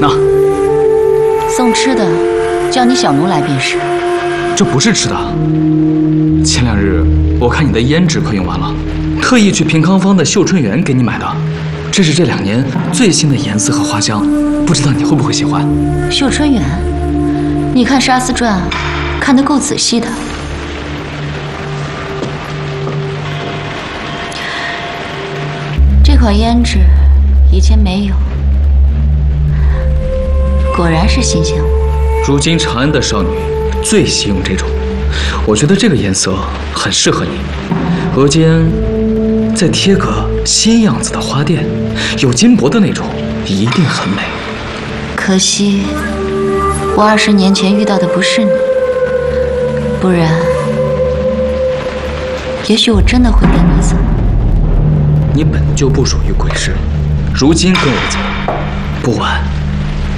呢？ 送吃的，叫你小奴来便是。 这不是吃的。前2日我看你的胭脂快用完了，特意去平康坊的秀春园给你买的。这是这2年最新的颜色和花香，不知道你会不会喜欢？ 秀春园，你看《沙斯传》看得够仔细的。这款胭脂以前没有，果然是新鲜物。 如今长安的少女最喜用这种，我觉得这个颜色很适合你。额间再贴个新样子的花钿，有金箔的那种，一定很美。 可惜我20年前遇到的不是你，不然也许我真的会跟你走。 你本就不属于鬼市，如今跟我走，不晚。